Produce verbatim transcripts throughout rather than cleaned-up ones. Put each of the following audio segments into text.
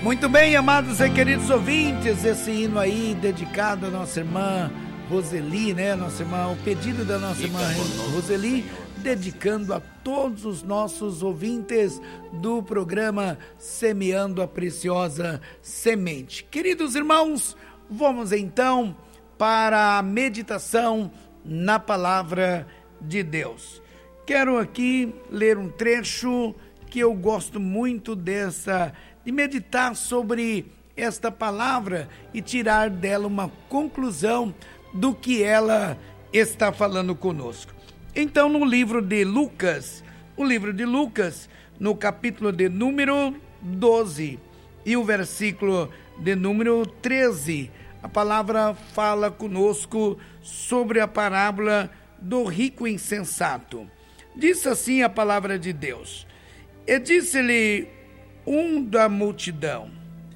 Muito bem, amados e queridos ouvintes, esse hino aí dedicado à nossa irmã Roseli, né? Nossa irmã, o pedido da nossa irmã Roseli, dedicando a todos os nossos ouvintes do programa Semeando a Preciosa Semente. Queridos irmãos, vamos então para a meditação na palavra de Deus. Quero aqui ler um trecho que eu gosto muito dessa, de meditar sobre esta palavra e tirar dela uma conclusão do que ela está falando conosco. Então, no livro de Lucas, o livro de Lucas, no capítulo de número doze e o versículo de número treze, a palavra fala conosco sobre a parábola do rico insensato. Diz assim a palavra de Deus: e disse-lhe um da multidão: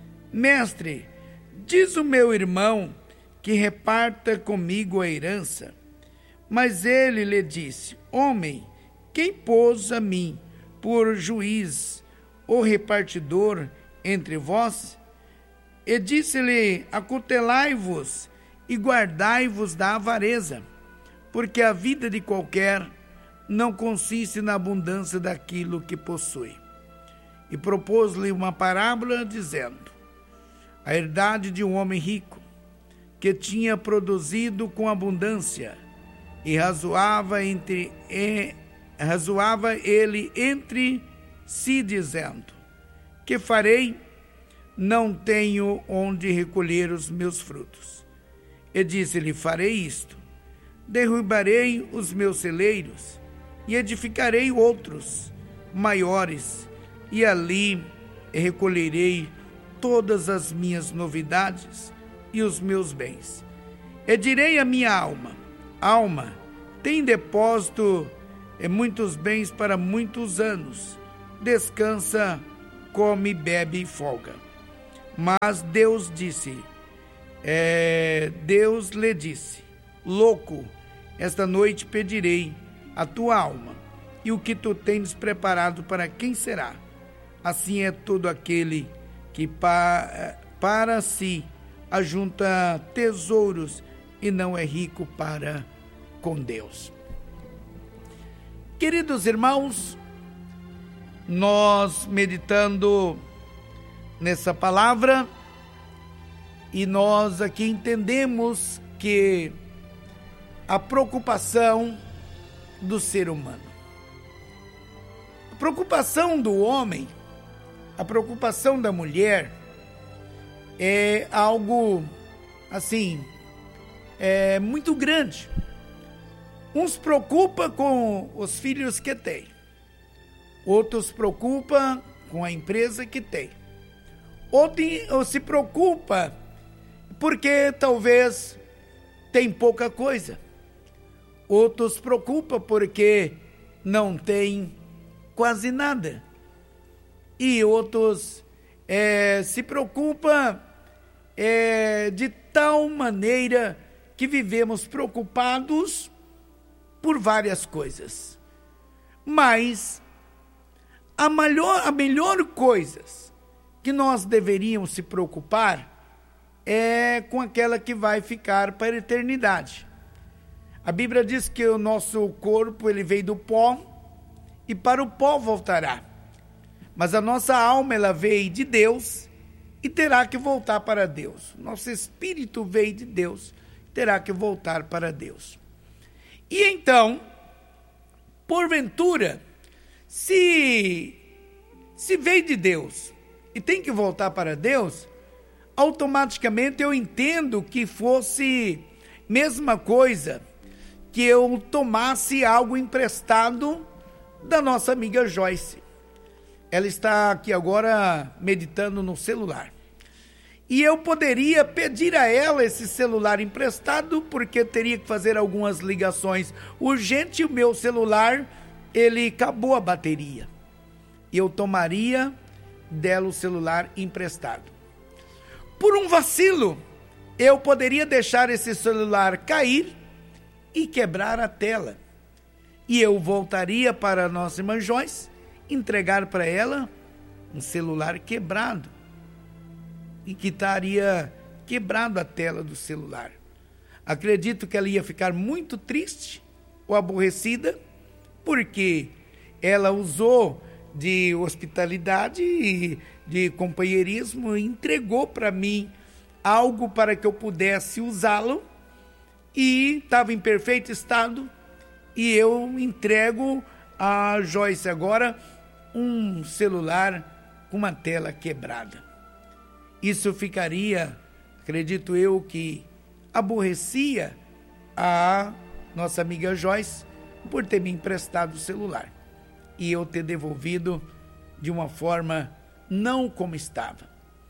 mestre, diz o meu irmão que reparta comigo a herança. Mas ele lhe disse: homem, quem pôs a mim por juiz ou repartidor entre vós? E disse-lhe: acutelai-vos e guardai-vos da avareza, porque a vida de qualquer não consiste na abundância daquilo que possui. E propôs-lhe uma parábola, dizendo: a herdade de um homem rico, que tinha produzido com abundância, e razoava, entre, e razoava ele entre si, dizendo: que farei? Não tenho onde recolher os meus frutos. E disse-lhe: farei isto: derrubarei os meus celeiros, e edificarei outros maiores, e ali recolherei todas as minhas novidades e os meus bens. E direi à minha alma: alma, tem depósito e muitos bens para muitos anos, descansa, come, bebe e folga. Mas Deus disse, é, Deus lhe disse: louco, esta noite pedirei a tua alma, e o que tu tens preparado para quem será? Assim é todo aquele que pa, para si ajunta tesouros e não é rico para com Deus. Queridos irmãos, nós meditando nessa palavra, e nós aqui entendemos que a preocupação do ser humano, a preocupação do homem, a preocupação da mulher é algo assim, é muito grande. Uns preocupa com os filhos que tem, outros preocupa com a empresa que tem, outros se preocupa porque talvez tem pouca coisa, outros preocupa porque não tem quase nada, e outros é, se preocupa é, de tal maneira que vivemos preocupados por várias coisas. Mas a melhor, a melhor coisa que nós deveríamos se preocupar é com aquela que vai ficar para a eternidade. A Bíblia diz que o nosso corpo ele veio do pó e para o pó voltará. Mas a nossa alma ela veio de Deus e terá que voltar para Deus. Nosso espírito veio de Deus, terá que voltar para Deus. E então, porventura, se, se veio de Deus e tem que voltar para Deus, automaticamente eu entendo que fosse mesma coisa que eu tomasse algo emprestado da nossa amiga Joyce. Ela está aqui agora meditando no celular. E eu poderia pedir a ela esse celular emprestado, porque teria que fazer algumas ligações urgentes. O meu celular, ele acabou a bateria. E eu tomaria dela o celular emprestado. Por um vacilo, eu poderia deixar esse celular cair e quebrar a tela. E eu voltaria para a nossa irmã Joyce, entregar para ela um celular quebrado. e que estaria quebrado a tela do celular. Acredito que ela ia ficar muito triste ou aborrecida, porque ela usou de hospitalidade e de companheirismo e entregou para mim algo para que eu pudesse usá-lo, e estava em perfeito estado, e eu entrego a Joyce agora um celular com uma tela quebrada. Isso ficaria, acredito eu, que aborrecia a nossa amiga Joyce por ter me emprestado o celular e eu ter devolvido de uma forma não como estava.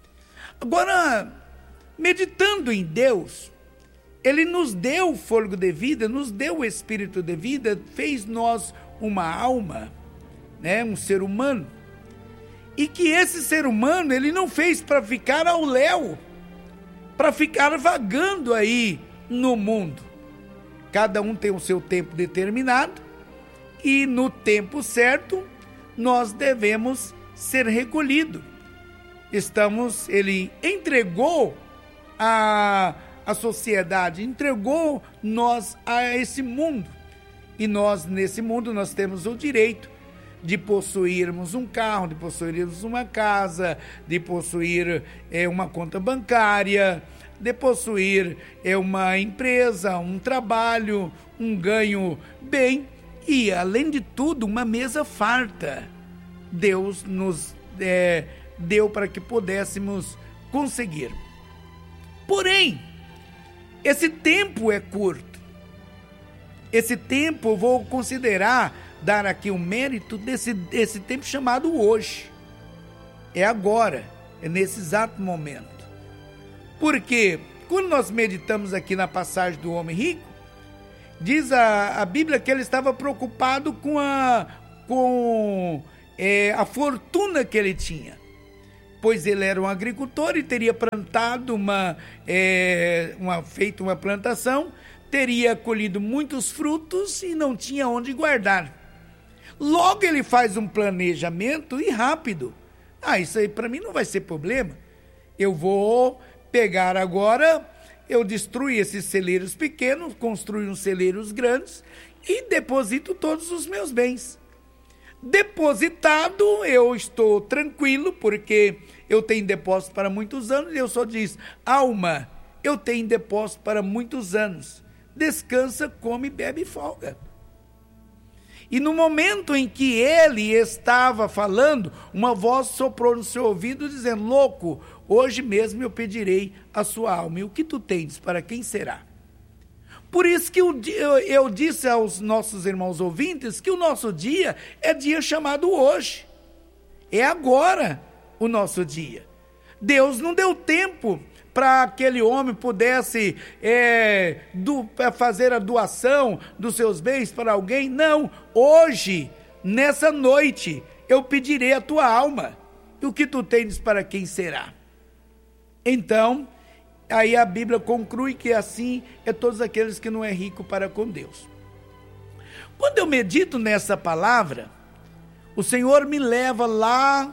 Agora, meditando em Deus, Ele nos deu o fôlego de vida, nos deu o espírito de vida, fez nós uma alma, né, um ser humano, e que esse ser humano Ele não fez para ficar ao léu, para ficar vagando aí no mundo. Cada um tem o seu tempo determinado, e no tempo certo nós devemos ser recolhidos. Estamos, Ele entregou a, a sociedade, entregou nós a esse mundo, e nós nesse mundo nós temos o direito de possuirmos um carro, de possuirmos uma casa, de possuir é, uma conta bancária, de possuir é, uma empresa, um trabalho, um ganho bem e, além de tudo, uma mesa farta. Deus nos é, deu para que pudéssemos conseguir. Porém, esse tempo é curto. Esse tempo eu vou considerar, dar aqui o mérito desse, desse tempo chamado hoje. É agora, é nesse exato momento. Porque quando nós meditamos aqui na passagem do homem rico, diz a, a Bíblia que ele estava preocupado com a, com, é, a fortuna que ele tinha. Pois ele era um agricultor e teria plantado uma, é, uma, feito uma plantação, teria colhido muitos frutos e não tinha onde guardar. Logo ele faz um planejamento e rápido. Ah, isso aí para mim não vai ser problema. Eu vou pegar agora, eu destruo esses celeiros pequenos, construo uns celeiros grandes e deposito todos os meus bens. Depositado, eu estou tranquilo, porque eu tenho depósito para muitos anos, e eu só diz, alma, eu tenho depósito para muitos anos. Descansa, come, bebe e folga. E no momento em que ele estava falando, uma voz soprou no seu ouvido, dizendo, louco, hoje mesmo eu pedirei a sua alma. E o que tu tens, para quem será? Por isso que eu, eu, eu disse aos nossos irmãos ouvintes que o nosso dia é dia chamado hoje. É agora o nosso dia. Deus não deu tempo para aquele homem pudesse é, do, fazer a doação dos seus bens para alguém. Não, hoje, nessa noite, eu pedirei a tua alma. E o que tu tens, para quem será? Então, aí a Bíblia conclui que assim é todos aqueles que não é rico para com Deus. Quando eu medito nessa palavra, o Senhor me leva lá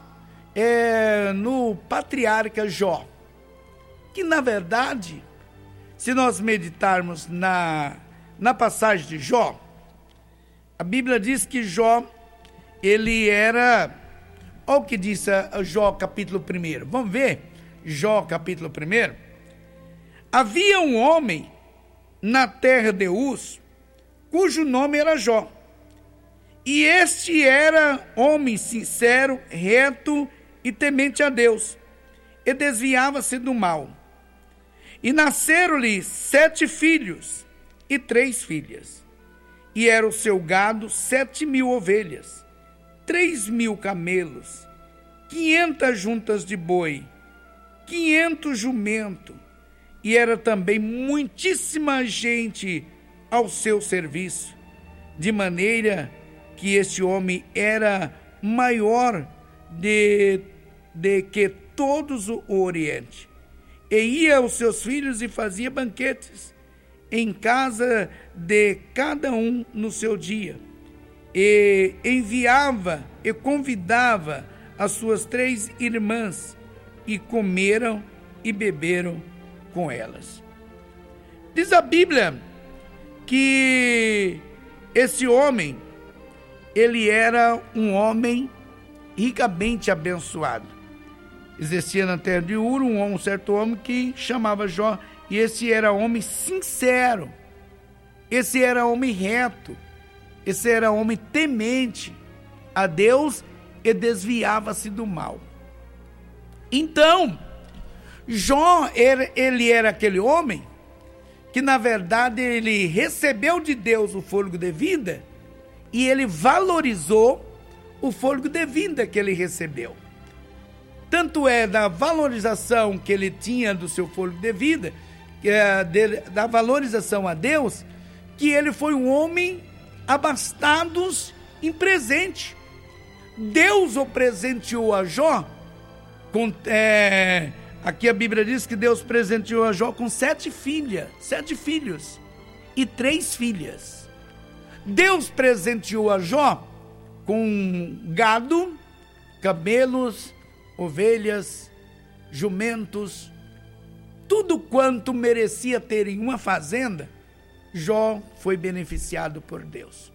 é, no patriarca Jó, que na verdade, se nós meditarmos na, na passagem de Jó, a Bíblia diz que Jó, ele era, olha o que diz a Jó capítulo primeiro, vamos ver, Jó capítulo primeiro, havia um homem na terra de Uz, cujo nome era Jó, e este era homem sincero, reto e temente a Deus, e desviava-se do mal. E nasceram-lhe sete filhos e três filhas. E era o seu gado sete mil ovelhas, três mil camelos, quinhentas juntas de boi, quinhentos jumentos. E era também muitíssima gente ao seu serviço, de maneira que este homem era maior de, de que todos o Oriente. E ia aos seus filhos e fazia banquetes em casa de cada um no seu dia. E enviava e convidava as suas três irmãs, e comeram e beberam com elas. Diz a Bíblia que esse homem, ele era um homem ricamente abençoado. Existia na terra de Ur um, um certo homem que chamava Jó, e esse era homem sincero, esse era homem reto, esse era homem temente a Deus e desviava-se do mal. Então, Jó, ele era aquele homem que, na verdade, ele recebeu de Deus o fôlego de vida e ele valorizou o fôlego de vida que ele recebeu. Tanto é da valorização que ele tinha do seu fôlego de vida, que é dele, da valorização a Deus, que ele foi um homem abastado em presente. Deus o presenteou a Jó, com, é, aqui a Bíblia diz que Deus presenteou a Jó com sete filhas, sete filhos e três filhas. Deus presenteou a Jó com gado, camelos, ovelhas, jumentos, tudo quanto merecia ter em uma fazenda, Jó foi beneficiado por Deus.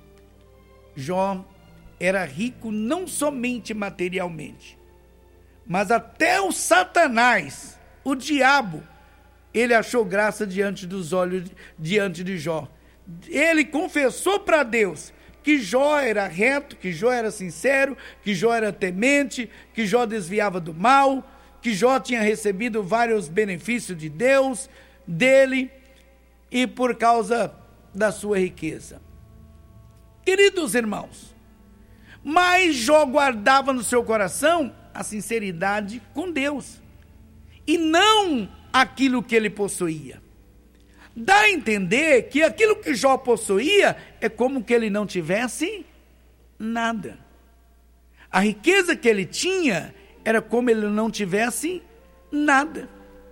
Jó era rico não somente materialmente, mas até o Satanás, o diabo, ele achou graça diante dos olhos, diante de Jó. Ele confessou para Deus que Jó era reto, que Jó era sincero, que Jó era temente, que Jó desviava do mal, que Jó tinha recebido vários benefícios de Deus, dele, e por causa da sua riqueza. Queridos irmãos, mas Jó guardava no seu coração a sinceridade com Deus, e não aquilo que ele possuía. Dá a entender que aquilo que Jó possuía é como que ele não tivesse nada. A riqueza que ele tinha era como ele não tivesse nada.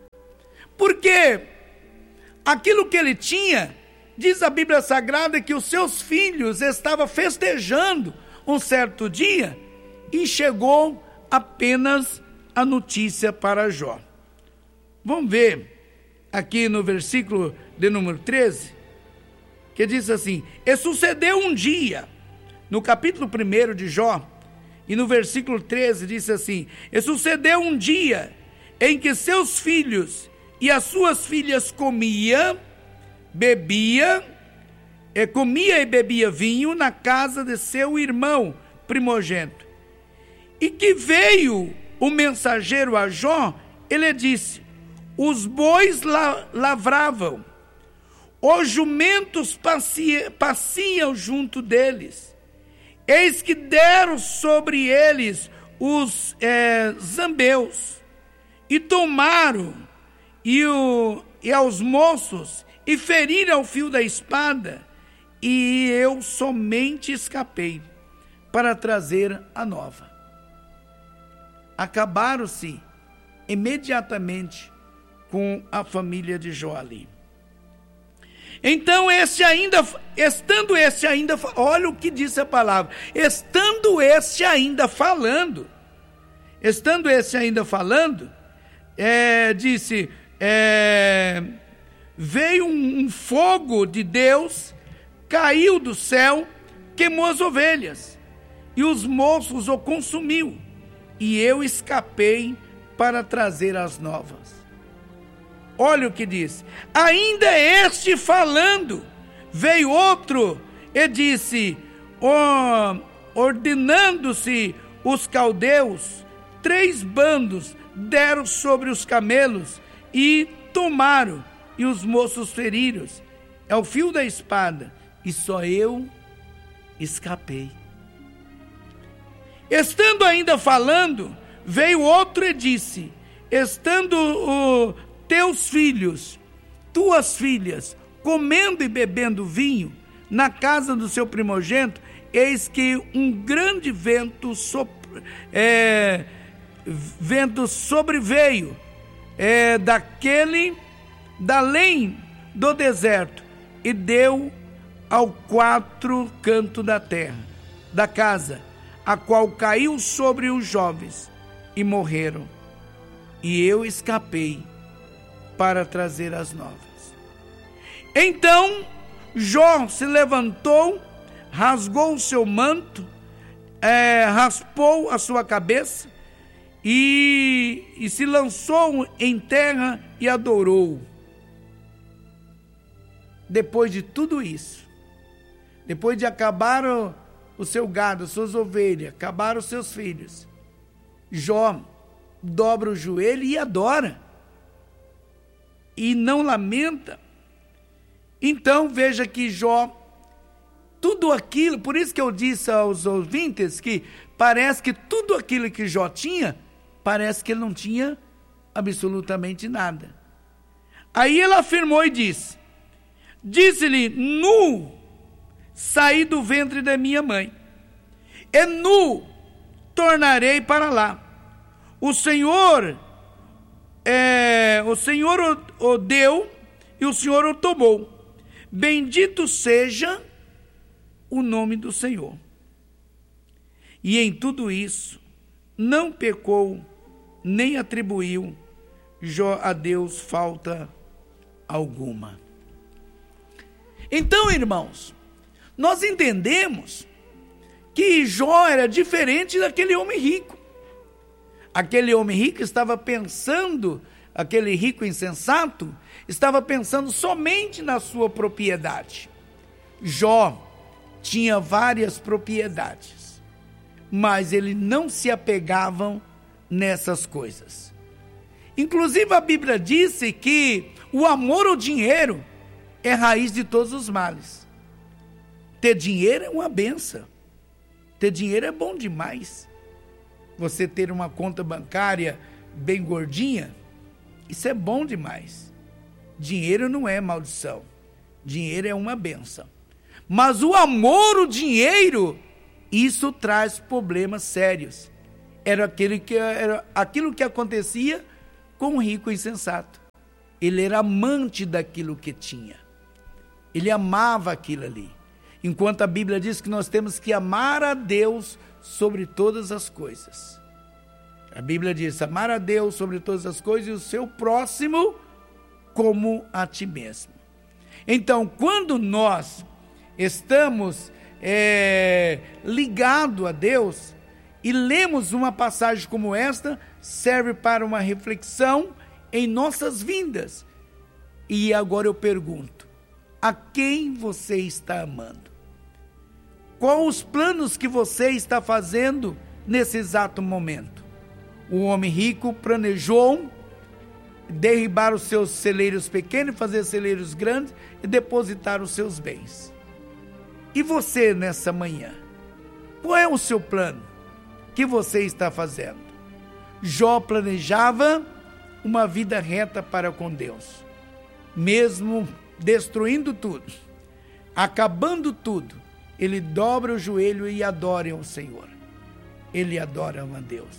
Porque aquilo que ele tinha, diz a Bíblia Sagrada que os seus filhos estavam festejando um certo dia e chegou apenas a notícia para Jó. Vamos ver aqui no versículo de número treze, que diz assim: e sucedeu um dia, no capítulo primeiro de Jó, e no versículo treze diz assim: e sucedeu um dia em que seus filhos e as suas filhas comia, bebia, e comia e bebia vinho na casa de seu irmão primogênito. E que veio o mensageiro a Jó, ele disse: os bois la, lavravam, os jumentos passia, passiam junto deles, eis que deram sobre eles os é, zambeus, e tomaram e, o, e aos moços, e feriram o fio da espada, e eu somente escapei para trazer a nova. Acabaram-se imediatamente com a família de Jó ali. Então este ainda, estando este ainda, olha o que disse a palavra, estando este ainda falando, estando este ainda falando, é, disse, é, veio um, um fogo de Deus, caiu do céu, queimou as ovelhas, e os moços o consumiu, e eu escapei para trazer as novas. Olha o que diz: ainda este falando, veio outro e disse, oh, ordenando-se os caldeus, três bandos deram sobre os camelos e tomaram, e os moços feriram é o fio da espada, e só eu escapei. Estando ainda falando, veio outro e disse, estando o teus filhos, tuas filhas, comendo e bebendo vinho, na casa do seu primogênito, eis que um grande vento, sopra, é, vento sobreveio, é, daquele, da além do deserto, e deu ao quatro canto da terra, da casa, a qual caiu sobre os jovens, e morreram. E eu escapei para trazer as novas. Então Jó se levantou, rasgou o seu manto, é, raspou a sua cabeça e, e se lançou em terra e adorou. Depois de tudo isso, depois de acabar o, o seu gado, as suas ovelhas, acabar os seus filhos, Jó dobra o joelho e adora, e não lamenta. Então veja que Jó, tudo aquilo, por isso que eu disse aos ouvintes que parece que tudo aquilo que Jó tinha, parece que ele não tinha absolutamente nada. Aí ele afirmou e disse, disse-lhe, nu saí do ventre da minha mãe, e nu tornarei para lá. O Senhor, é, o Senhor o, o deu e o Senhor o tomou. Bendito seja o nome do Senhor. E em tudo isso, não pecou, nem atribuiu Jó a Deus falta alguma. Então, irmãos, nós entendemos que Jó era diferente daquele homem rico. Aquele homem rico estava pensando, aquele rico insensato, estava pensando somente na sua propriedade. Jó tinha várias propriedades, mas ele não se apegava nessas coisas. Inclusive a Bíblia disse que o amor ao dinheiro é raiz de todos os males. Ter dinheiro é uma benção. Ter dinheiro é bom demais. Você ter uma conta bancária bem gordinha, isso é bom demais. Dinheiro não é maldição. Dinheiro é uma benção. Mas o amor ao dinheiro, isso traz problemas sérios. Era aquele que, era aquilo que acontecia com o rico insensato. Ele era amante daquilo que tinha. Ele amava aquilo ali. Enquanto a Bíblia diz que nós temos que amar a Deus sobre todas as coisas. A Bíblia diz, amar a Deus sobre todas as coisas e o seu próximo como a ti mesmo. Então, quando nós estamos é, ligados a Deus e lemos uma passagem como esta, serve para uma reflexão em nossas vidas. E agora eu pergunto, a quem você está amando? Quais os planos que você está fazendo nesse exato momento? O homem rico planejou derribar os seus celeiros pequenos, fazer celeiros grandes e depositar os seus bens. E você nessa manhã? Qual é o seu plano? Que você está fazendo? Jó planejava uma vida reta para com Deus. Mesmo destruindo tudo, acabando tudo, ele dobra o joelho e adora o Senhor. Ele adora a Deus.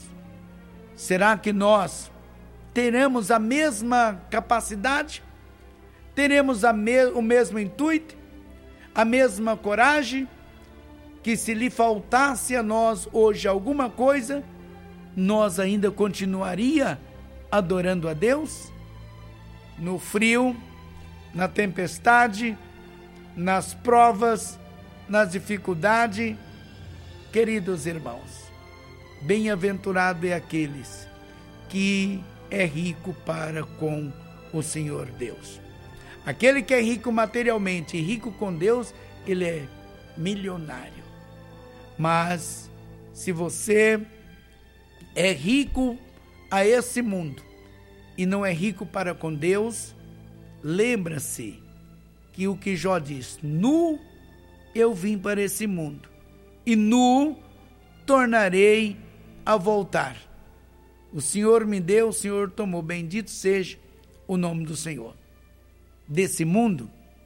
Será que nós teremos a mesma capacidade? Teremos a me- o mesmo intuito? A mesma coragem? Que se lhe faltasse a nós hoje alguma coisa, nós ainda continuaria adorando a Deus? No frio, na tempestade, nas provas, nas dificuldades. Queridos irmãos, bem-aventurado é aqueles que é rico para com o Senhor Deus. Aquele que é rico materialmente e rico com Deus, ele é milionário. Mas se você é rico a esse mundo e não é rico para com Deus, lembra-se que o que Jó diz, nu eu vim para esse mundo e nu tornarei a voltar. O Senhor me deu, o Senhor tomou, bendito seja o nome do Senhor. Desse mundo,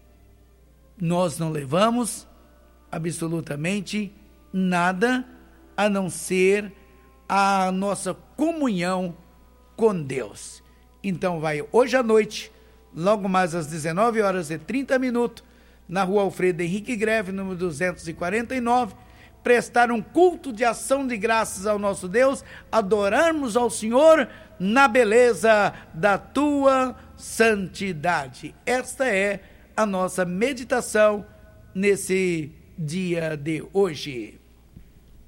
nós não levamos absolutamente nada a não ser a nossa comunhão com Deus. Então vai hoje à noite, logo mais às dezenove horas e trinta minutos, na rua Alfredo Henrique Greve, número duzentos e quarenta e nove, prestar um culto de ação de graças ao nosso Deus, adorarmos ao Senhor na beleza da tua santidade. Esta é a nossa meditação nesse dia de hoje.